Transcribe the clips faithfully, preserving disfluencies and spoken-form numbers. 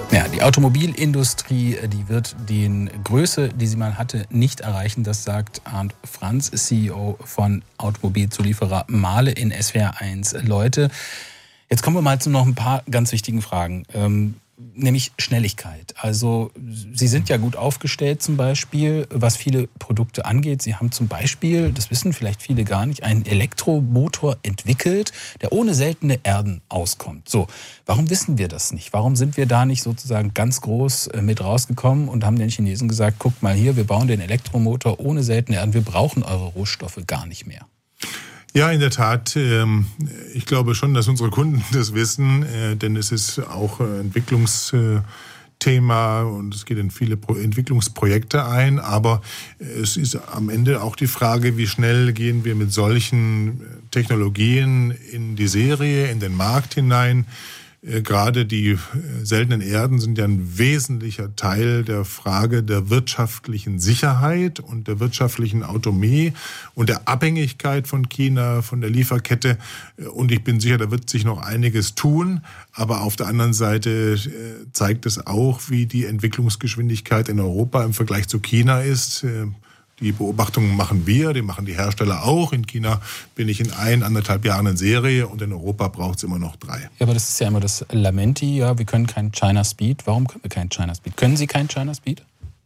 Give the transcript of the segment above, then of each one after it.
Ja, die Automobilindustrie, die wird die Größe, die sie mal hatte, nicht erreichen. Das sagt Arndt Franz, C E O von Automobilzulieferer Mahle in S W R eins. Leute, jetzt kommen wir mal zu noch ein paar ganz wichtigen Fragen. Ähm, Nämlich Schnelligkeit. Also Sie sind ja gut aufgestellt zum Beispiel, was viele Produkte angeht. Sie haben zum Beispiel, das wissen vielleicht viele gar nicht, einen Elektromotor entwickelt, der ohne seltene Erden auskommt. So, warum wissen wir das nicht? Warum sind wir da nicht sozusagen ganz groß mit rausgekommen und haben den Chinesen gesagt, guckt mal hier, wir bauen den Elektromotor ohne seltene Erden, wir brauchen eure Rohstoffe gar nicht mehr. Ja, in der Tat. Ich glaube schon, dass unsere Kunden das wissen, denn es ist auch ein Entwicklungsthema und es geht in viele Entwicklungsprojekte ein. Aber es ist am Ende auch die Frage, wie schnell gehen wir mit solchen Technologien in die Serie, in den Markt hinein. Gerade die seltenen Erden sind ja ein wesentlicher Teil der Frage der wirtschaftlichen Sicherheit und der wirtschaftlichen Autonomie und der Abhängigkeit von China, von der Lieferkette. Und ich bin sicher, da wird sich noch einiges tun. Aber auf der anderen Seite zeigt es auch, wie die Entwicklungsgeschwindigkeit in Europa im Vergleich zu China ist. Die Beobachtungen machen wir, die machen die Hersteller auch. In China bin ich in ein, anderthalb Jahren in Serie und in Europa braucht es immer noch drei. Ja, aber das ist ja immer das Lamenti, ja, wir können kein China Speed. Warum können wir kein China Speed? Können Sie kein China Speed?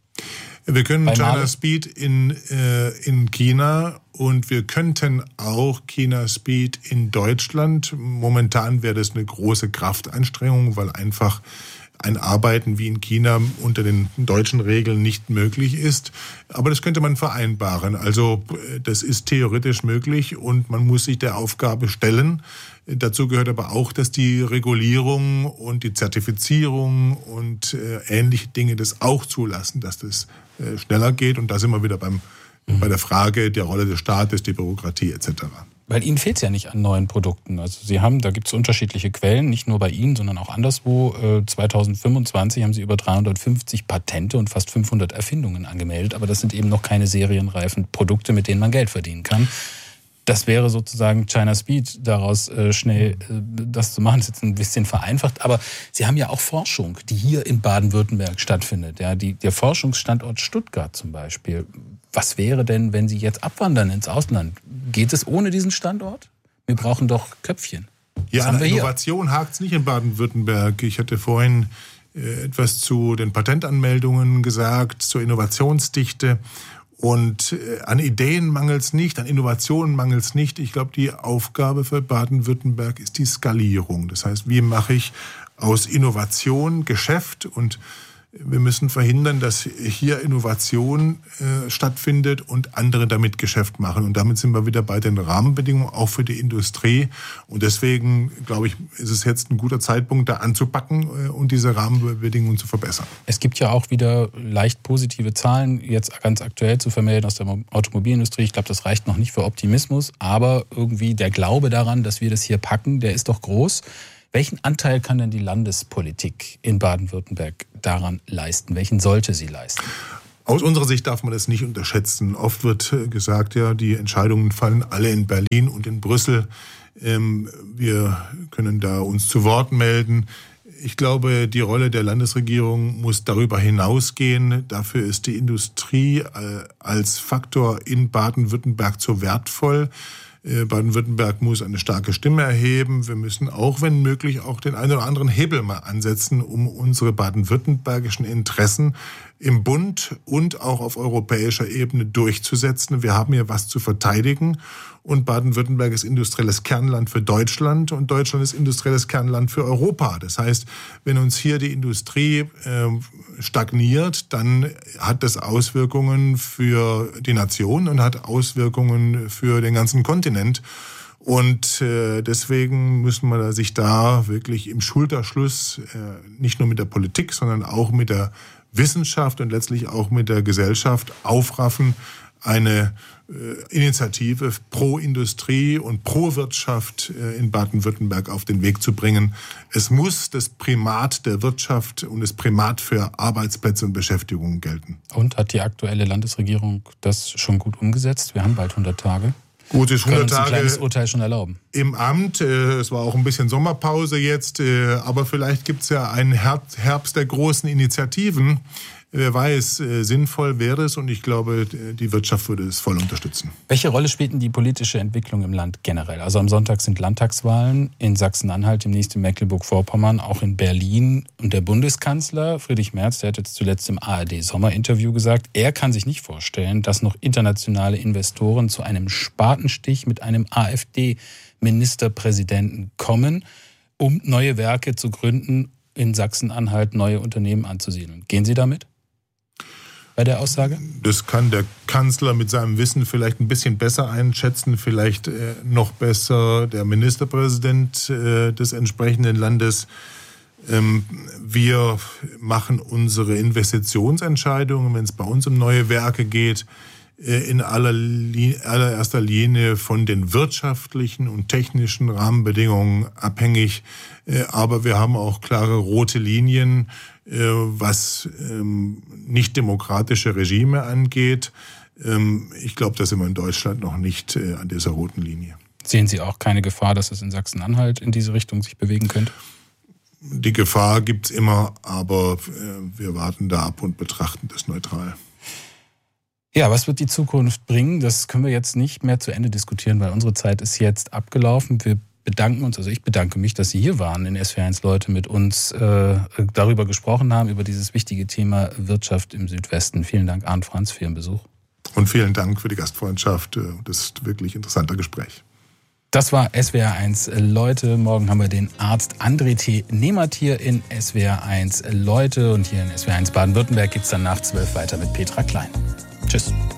Wir können Bei China Mahle? Speed in, äh, in China und wir könnten auch China Speed in Deutschland. Momentan wäre das eine große Kraftanstrengung, weil einfach ein Arbeiten wie in China unter den deutschen Regeln nicht möglich ist. Aber das könnte man vereinbaren. Also das ist theoretisch möglich und man muss sich der Aufgabe stellen. Dazu gehört aber auch, dass die Regulierung und die Zertifizierung und äh, ähnliche Dinge das auch zulassen, dass das äh, schneller geht. Und da sind wir wieder beim, mhm. bei der Frage der Rolle des Staates, die Bürokratie et cetera. Weil Ihnen fehlt es ja nicht an neuen Produkten. Also Sie haben, da gibt es unterschiedliche Quellen, nicht nur bei Ihnen, sondern auch anderswo. Äh, zweitausendfünfundzwanzig haben Sie über dreihundertfünfzig Patente und fast fünfhundert Erfindungen angemeldet. Aber das sind eben noch keine serienreifen Produkte, mit denen man Geld verdienen kann. Das wäre sozusagen China Speed, daraus äh, schnell äh, das zu machen. Das ist jetzt ein bisschen vereinfacht. Aber Sie haben ja auch Forschung, die hier in Baden-Württemberg stattfindet. Ja, die, der Forschungsstandort Stuttgart zum Beispiel. Was wäre denn, wenn Sie jetzt abwandern ins Ausland? Geht es ohne diesen Standort? Wir brauchen doch Köpfchen. Ja, an Innovation hakt es nicht in Baden-Württemberg. Ich hatte vorhin äh, etwas zu den Patentanmeldungen gesagt, zur Innovationsdichte. Und äh, an Ideen mangelt es nicht, an Innovationen mangelt es nicht. Ich glaube, die Aufgabe für Baden-Württemberg ist die Skalierung. Das heißt, wie mache ich aus Innovation Geschäft? Und wir müssen verhindern, dass hier Innovation äh, stattfindet und andere damit Geschäft machen. Und damit sind wir wieder bei den Rahmenbedingungen, auch für die Industrie. Und deswegen, glaube ich, ist es jetzt ein guter Zeitpunkt, da anzupacken äh, und diese Rahmenbedingungen zu verbessern. Es gibt ja auch wieder leicht positive Zahlen, jetzt ganz aktuell zu vermelden aus der Automobilindustrie. Ich glaube, das reicht noch nicht für Optimismus, aber irgendwie der Glaube daran, dass wir das hier packen, der ist doch groß. Welchen Anteil kann denn die Landespolitik in Baden-Württemberg daran leisten? Welchen sollte sie leisten? Aus unserer Sicht darf man das nicht unterschätzen. Oft wird gesagt, ja, die Entscheidungen fallen alle in Berlin und in Brüssel. Wir können da uns zu Wort melden. Ich glaube, die Rolle der Landesregierung muss darüber hinausgehen. Dafür ist die Industrie als Faktor in Baden-Württemberg zu wertvoll. Baden-Württemberg muss eine starke Stimme erheben. Wir müssen auch, wenn möglich, auch den einen oder anderen Hebel mal ansetzen, um unsere baden-württembergischen Interessen im Bund und auch auf europäischer Ebene durchzusetzen. Wir haben hier was zu verteidigen. Und Baden-Württemberg ist industrielles Kernland für Deutschland und Deutschland ist industrielles Kernland für Europa. Das heißt, wenn uns hier die Industrie äh, stagniert, dann hat das Auswirkungen für die Nation und hat Auswirkungen für den ganzen Kontinent. Und äh, deswegen müssen wir sich da wirklich im Schulterschluss äh, nicht nur mit der Politik, sondern auch mit der Wissenschaft und letztlich auch mit der Gesellschaft aufraffen, eine äh, Initiative pro Industrie und pro Wirtschaft äh, in Baden-Württemberg auf den Weg zu bringen. Es muss das Primat der Wirtschaft und das Primat für Arbeitsplätze und Beschäftigung gelten. Und hat die aktuelle Landesregierung das schon gut umgesetzt? Wir haben bald hundert Tage. Gut, ist hundert Tage ein kleines Urteil schon erlauben. Im Amt. Es war auch ein bisschen Sommerpause jetzt, aber vielleicht gibt es ja einen Herbst der großen Initiativen. Wer weiß, sinnvoll wäre es und ich glaube, die Wirtschaft würde es voll unterstützen. Welche Rolle spielt denn die politische Entwicklung im Land generell? Also am Sonntag sind Landtagswahlen in Sachsen-Anhalt, demnächst in Mecklenburg-Vorpommern, auch in Berlin. Und der Bundeskanzler Friedrich Merz, der hat jetzt zuletzt im A R D-Sommerinterview gesagt, er kann sich nicht vorstellen, dass noch internationale Investoren zu einem Spatenstich mit einem AfD-Ministerpräsidenten kommen, um neue Werke zu gründen, in Sachsen-Anhalt neue Unternehmen anzusiedeln. Gehen Sie damit? Bei der Aussage? Das kann der Kanzler mit seinem Wissen vielleicht ein bisschen besser einschätzen, vielleicht äh, noch besser der Ministerpräsident äh, des entsprechenden Landes. Ähm, wir machen unsere Investitionsentscheidungen, wenn es bei uns um neue Werke geht, äh, in aller, allererster Linie von den wirtschaftlichen und technischen Rahmenbedingungen abhängig. Äh, aber wir haben auch klare rote Linien, was ähm, nicht demokratische Regime angeht. Ähm, ich glaube, da sind wir in Deutschland noch nicht äh, an dieser roten Linie. Sehen Sie auch keine Gefahr, dass es in Sachsen-Anhalt in diese Richtung sich bewegen könnte? Die Gefahr gibt es immer, aber äh, wir warten da ab und betrachten das neutral. Ja, was wird die Zukunft bringen? Das können wir jetzt nicht mehr zu Ende diskutieren, weil unsere Zeit ist jetzt abgelaufen. Wir bedanken uns, also ich bedanke mich, dass Sie hier waren, in S W R eins Leute mit uns äh, darüber gesprochen haben, über dieses wichtige Thema Wirtschaft im Südwesten. Vielen Dank, Arndt Franz, für Ihren Besuch. Und vielen Dank für die Gastfreundschaft. Das ist wirklich ein interessanter Gespräch. Das war S W R eins Leute. Morgen haben wir den Arzt André T. Nehmert hier in S W R eins Leute. Und hier in S W R eins Baden-Württemberg geht es dann nach zwölf weiter mit Petra Klein. Tschüss.